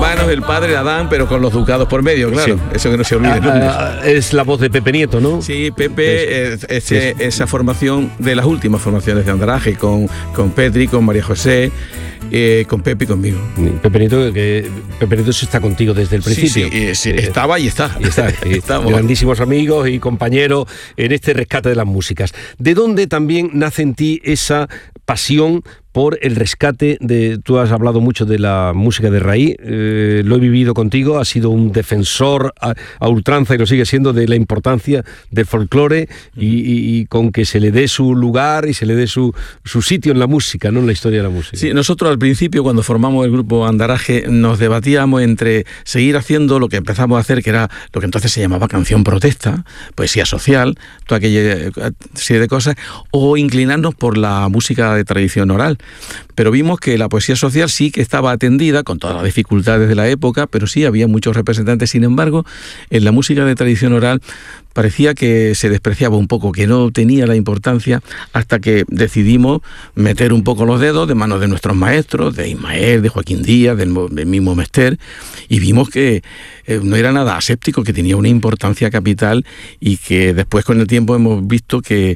hermanos, el padre Adán, pero con los ducados por medio, claro. Sí. Eso que no se olvide nunca. Es la voz de Pepe Nieto, ¿no? Sí, Pepe, esa formación de las últimas formaciones de Andaraje, con Petri, con María José, con Pepe y conmigo. Pepe Nieto está contigo desde el principio. Sí, estaba y está. Grandísimos amigos y compañeros en este rescate de las músicas. ¿De dónde también nace en ti esa pasión por el rescate de... Tú has hablado mucho de la música de raíz, lo he vivido contigo, has sido un defensor a ultranza y lo sigue siendo de la importancia del folclore y con que se le dé su lugar y se le dé su sitio en la música, no en la historia de la música. Sí, nosotros al principio, cuando formamos el grupo Andaraje, nos debatíamos entre seguir haciendo lo que empezamos a hacer, que era lo que entonces se llamaba canción protesta, poesía social, toda aquella serie de cosas, o inclinarnos por la música de tradición oral. Pero vimos que la poesía social sí que estaba atendida, con todas las dificultades de la época, pero sí había muchos representantes. Sin embargo, en la música de tradición oral parecía que se despreciaba un poco, que no tenía la importancia, hasta que decidimos meter un poco los dedos de manos de nuestros maestros, de Ismael, de Joaquín Díaz, del mismo Mester, y vimos que no era nada aséptico, que tenía una importancia capital y que después con el tiempo hemos visto que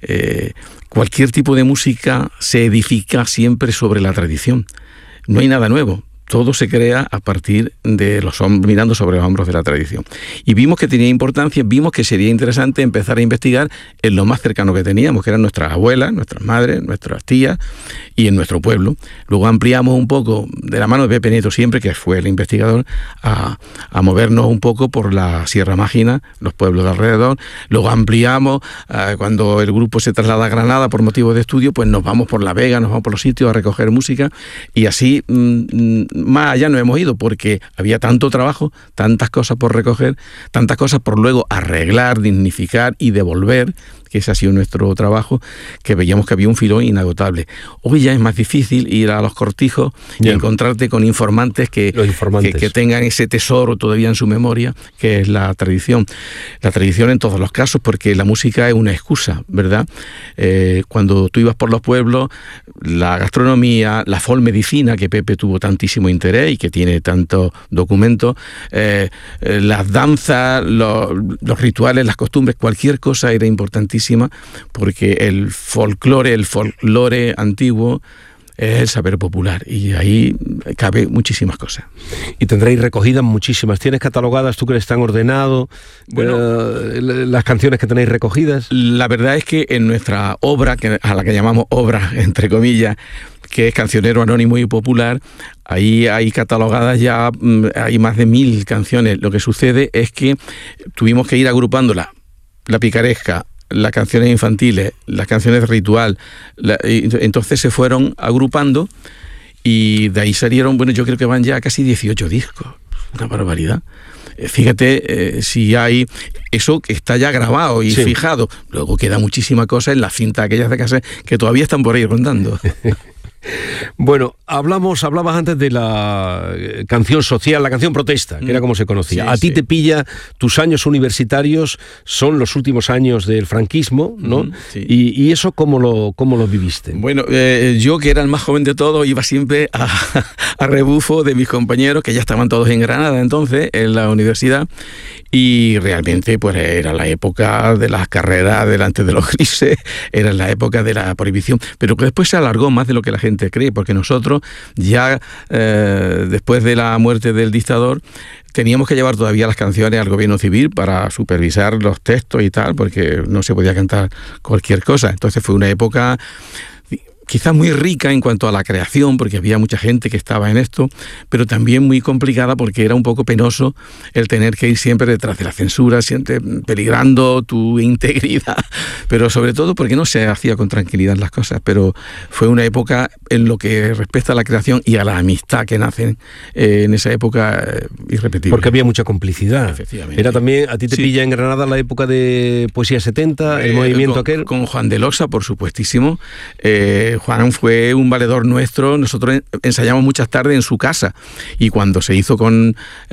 cualquier tipo de música se edifica siempre sobre la tradición. No hay nada nuevo. Todo se crea a partir de los hombros, mirando sobre los hombros de la tradición. Y vimos que tenía importancia, vimos que sería interesante empezar a investigar en lo más cercano que teníamos, que eran nuestras abuelas, nuestras madres, nuestras tías y en nuestro pueblo. Luego ampliamos un poco, de la mano de Pepe Nieto siempre, que fue el investigador, a movernos un poco por la Sierra Mágina, los pueblos de alrededor. Luego ampliamos, cuando el grupo se traslada a Granada por motivos de estudio, pues nos vamos por La Vega, nos vamos por los sitios a recoger música y así... más allá no hemos ido porque había tanto trabajo, tantas cosas por recoger, tantas cosas por luego arreglar, dignificar y devolver, que ese ha sido nuestro trabajo, que veíamos que había un filón inagotable. Hoy ya es más difícil ir a los cortijos y encontrarte con informantes que tengan ese tesoro todavía en su memoria, que es la tradición. La tradición en todos los casos, porque la música es una excusa, ¿verdad? Cuando tú ibas por los pueblos, la gastronomía, la folmedicina, que Pepe tuvo tantísimo interés y que tiene tantos documentos, las danzas, los rituales, las costumbres, cualquier cosa era importantísima, porque el folclore antiguo es el saber popular y ahí cabe muchísimas cosas. Y tendréis recogidas muchísimas. ¿Tienes catalogadas, tú crees, están ordenado las canciones que tenéis recogidas? La verdad es que en nuestra obra, a la que llamamos obra, entre comillas, que es Cancionero Anónimo y Popular, ahí hay catalogadas ya, hay más de 1000 canciones. Lo que sucede es que tuvimos que ir agrupando la picaresca, las canciones infantiles, las canciones de ritual, entonces se fueron agrupando y de ahí salieron, yo creo que van ya casi 18 discos, una barbaridad. Fíjate si hay eso que está ya grabado y fijado, luego queda muchísima cosa en las cintas aquellas de cassette que todavía están por ahí rondando. Bueno, hablabas antes de la canción social, la canción protesta, que era como se conocía. Sí, a ti te pilla, tus años universitarios son los últimos años del franquismo, ¿no? Sí. ¿Y eso cómo lo viviste? Bueno, yo, que era el más joven de todos, iba siempre a rebufo de mis compañeros, que ya estaban todos en Granada entonces, en la universidad, y realmente pues era la época de las carreras delante de los grises, era la época de la prohibición, pero que después se alargó más de lo que la gente cree, porque nosotros ya después de la muerte del dictador teníamos que llevar todavía las canciones al gobierno civil para supervisar los textos y tal, porque no se podía cantar cualquier cosa. Entonces fue una época quizás muy rica en cuanto a la creación, porque había mucha gente que estaba en esto, pero también muy complicada porque era un poco penoso el tener que ir siempre detrás de la censura, siempre peligrando tu integridad, pero sobre todo porque no se hacía con tranquilidad las cosas. Pero fue una época, en lo que respecta a la creación y a la amistad que nacen en esa época, irrepetible. Porque había mucha complicidad. Efectivamente. Era también, a ti te pilla en Granada la época de Poesía 70, el movimiento aquel. Con Juan de Losa, por supuestísimo. Juan fue un valedor nuestro. Nosotros ensayamos muchas tardes en su casa, y cuando se hizo con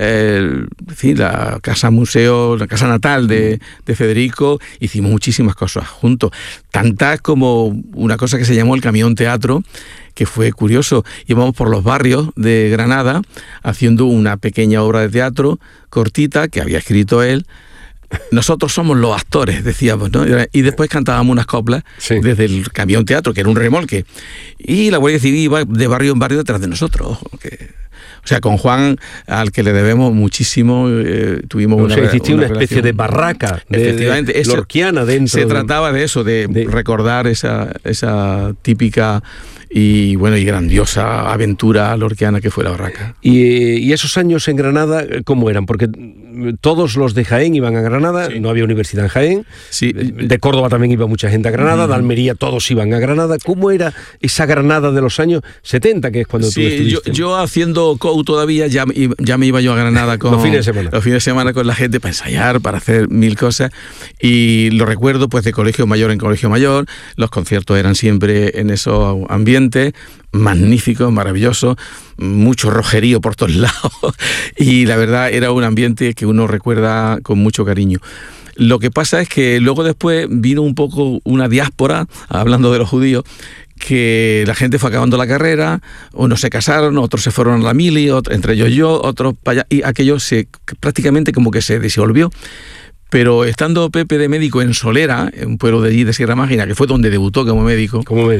la casa museo, la casa natal de Federico, hicimos muchísimas cosas juntos, tantas como una cosa que se llamó el Camión Teatro, que fue curioso. Íbamos por los barrios de Granada haciendo una pequeña obra de teatro cortita que había escrito él. Nosotros somos los actores, decíamos, ¿no? Y después cantábamos unas coplas desde el Camión Teatro, que era un remolque, y la Guardia Civil iba de barrio en barrio detrás de nosotros. O sea, con Juan, al que le debemos muchísimo, tuvimos una especie de barraca, efectivamente, lorquiana dentro. Se trataba de eso, de recordar esa típica y grandiosa aventura lorquiana que fue la barraca. ¿Y esos años en Granada cómo eran? Porque todos los de Jaén iban a Granada, no había universidad en Jaén, de Córdoba también iba mucha gente a Granada, de Almería todos iban a Granada. ¿Cómo era esa Granada de los años 70, que es cuando tú estuviste? Yo haciendo COU todavía ya me iba yo a Granada con los fines de semana con la gente para ensayar, para hacer mil cosas, y lo recuerdo pues de colegio mayor en colegio mayor. Los conciertos eran siempre en esos ambientes magníficos, maravillosos, mucho rojerío por todos lados, y la verdad era un ambiente que uno recuerda con mucho cariño. Lo que pasa es que luego después vino un poco una diáspora, hablando de los judíos, que la gente fue acabando la carrera, unos se casaron, otros se fueron a la mili, entre ellos yo, otros para allá, y aquello prácticamente como que se disolvió. Pero estando Pepe de médico en Solera, un pueblo de allí de Sierra Mágina, que fue donde debutó como médico.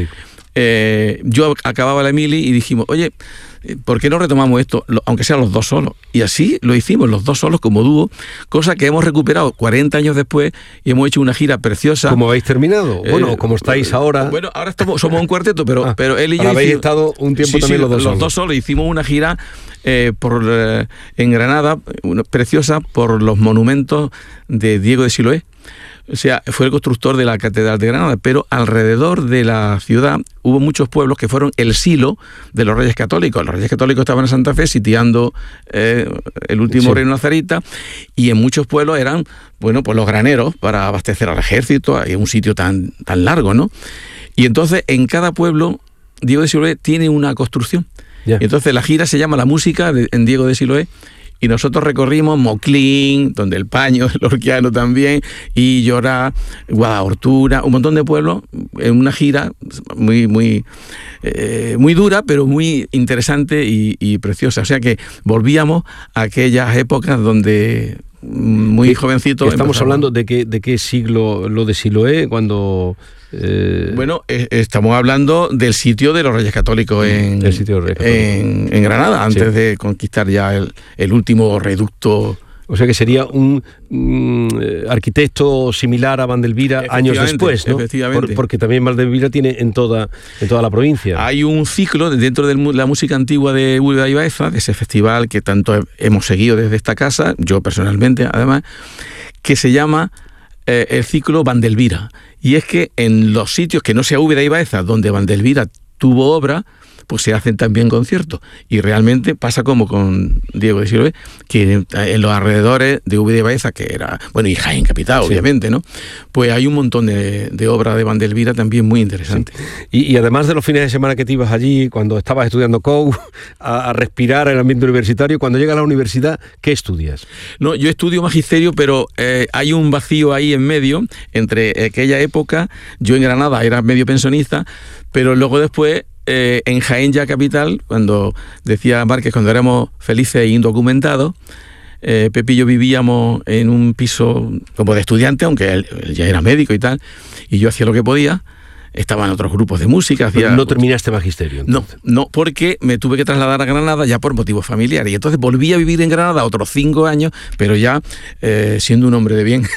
Yo acababa la mili y dijimos, oye, ¿por qué no retomamos esto, aunque sean los dos solos? Y así lo hicimos, los dos solos como dúo, cosa que hemos recuperado 40 años después, y hemos hecho una gira preciosa. ¿Cómo habéis terminado? ¿Cómo estáis ahora? Bueno, ahora somos un cuarteto, pero él y yo habéis estado un tiempo también los dos solos. Hicimos una gira en Granada, preciosa, por los monumentos de Diego de Siloé. O sea, fue el constructor de la Catedral de Granada, pero alrededor de la ciudad hubo muchos pueblos que fueron el silo de los Reyes Católicos. Los Reyes Católicos estaban en Santa Fe sitiando el último reino nazarita, y en muchos pueblos eran, pues los graneros para abastecer al ejército, hay un sitio tan largo, ¿no? Y entonces en cada pueblo Diego de Siloé tiene una construcción. Y entonces la gira se llama La Música en Diego de Siloé. Y nosotros recorrimos Moclín, donde el Paño, el Lorquiano también, y Llorá, Guadalhortura, un montón de pueblos, en una gira muy dura, pero muy interesante y preciosa. O sea que volvíamos a aquellas épocas donde muy jovencito. Estamos hablando de qué siglo lo de Siloé, cuando... estamos hablando del sitio de los Reyes Católicos en Granada, antes de conquistar ya el último reducto. O sea que sería un arquitecto similar a Vandelvira años después, ¿no? Efectivamente. Porque también Vandelvira tiene en toda la provincia. Hay un ciclo dentro de la música antigua de Úbeda y Baeza, de ese festival que tanto hemos seguido desde esta casa, yo personalmente además, que se llama el ciclo Vandelvira. Y es que en los sitios que no sea Úbeda y Baeza, donde Vandelvira tuvo obra, pues se hacen también conciertos. Y realmente pasa como con Diego de Siloé, que en los alrededores de Úbeda y Baeza, que era, y Jaén capital, obviamente, ¿no? Pues hay un montón de obras de Vandelvira también muy interesantes. Sí. Y además de los fines de semana que te ibas allí, cuando estabas estudiando COU, a respirar el ambiente universitario, cuando llegas a la universidad, ¿qué estudias? No, yo estudio magisterio, pero hay un vacío ahí en medio, entre aquella época, yo en Granada era medio pensionista, pero luego después... en Jaén ya capital, cuando decía Márquez, cuando éramos felices e indocumentados, Pepe y yo vivíamos en un piso como de estudiante, aunque él ya era médico y tal, y yo hacía lo que podía. Estaban otros grupos de música. ¿No terminaste magisterio? Entonces? No, porque me tuve que trasladar a Granada ya por motivos familiares. Y entonces volví a vivir en Granada otros 5 años, pero ya siendo un hombre de bien.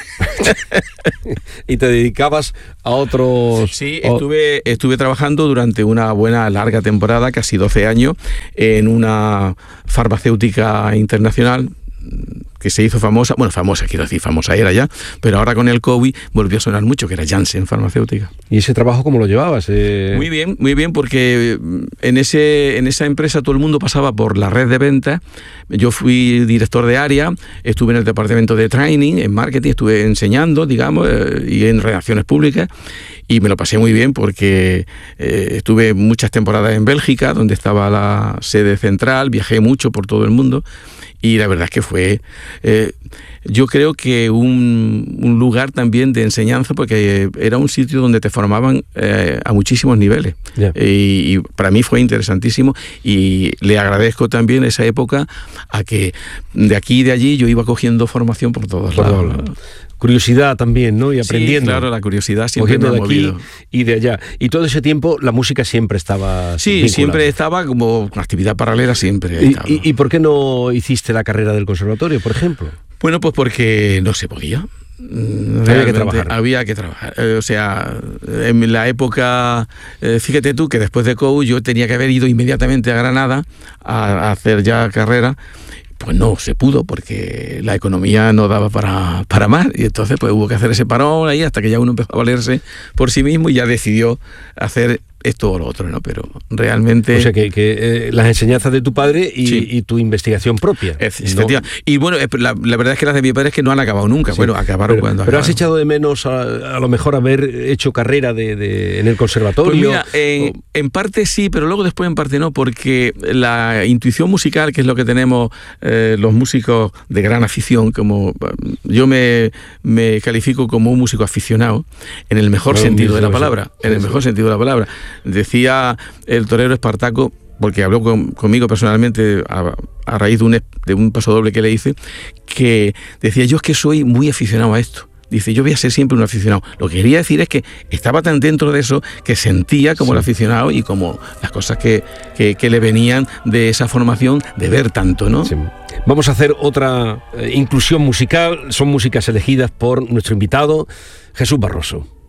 ¿Y te dedicabas a otros...? Sí, estuve trabajando durante una buena, larga temporada, casi 12 años, en una farmacéutica internacional que se hizo famosa, bueno, famosa, quiero decir, famosa era ya, pero ahora con el COVID volvió a sonar mucho, que era Janssen Farmacéutica. ¿Y ese trabajo cómo lo llevabas? Muy bien, porque en esa empresa todo el mundo pasaba por la red de ventas. Yo fui director de área, estuve en el departamento de training, en marketing, estuve enseñando, digamos, y en relaciones públicas, y me lo pasé muy bien porque estuve muchas temporadas en Bélgica, donde estaba la sede central, viajé mucho por todo el mundo, y la verdad es que fue, yo creo que un lugar también de enseñanza, porque era un sitio donde te formaban a muchísimos niveles. Yeah. Y para mí fue interesantísimo, y le agradezco también esa época a que de aquí y de allí yo iba cogiendo formación por todos lados. Curiosidad también, ¿no? Y aprendiendo. Sí, claro, la curiosidad siempre me ha movido. De aquí y de allá. Y todo ese tiempo la música siempre estaba Sí, vinculada. Siempre estaba como una actividad paralela, siempre. ¿Y por qué no hiciste la carrera del conservatorio, por ejemplo? Bueno, pues porque no se podía. Había que trabajar. O sea, en la época, fíjate tú que después de COU yo tenía que haber ido inmediatamente a Granada a hacer ya carrera. Pues no se pudo porque la economía no daba para más, y entonces pues hubo que hacer ese parón ahí hasta que ya uno empezó a valerse por sí mismo y ya decidió hacer esto o lo otro, ¿no? Pero realmente... O sea, que las enseñanzas de tu padre y tu investigación propia. ¿No? Y bueno, la verdad es que las de mi padre es que no han acabado nunca. Sí, bueno, acabaron cuando Pero acabaron. ¿Has echado de menos a lo mejor haber hecho carrera en el conservatorio? Pues mira, en parte sí, pero luego después en parte no, porque la intuición musical, que es lo que tenemos los músicos de gran afición, como yo me califico como un músico aficionado, en el mejor sentido de la palabra, en el mejor sentido de la palabra. Decía el torero Espartaco, porque habló conmigo personalmente a raíz de un pasodoble que le hice, que decía: yo es que soy muy aficionado a esto. Dice, yo voy a ser siempre un aficionado. Lo que quería decir es que estaba tan dentro de eso que sentía como el aficionado y como las cosas que le venían de esa formación de ver tanto, ¿no? Sí. Vamos a hacer otra inclusión musical. Son músicas elegidas por nuestro invitado, Jesús Barroso.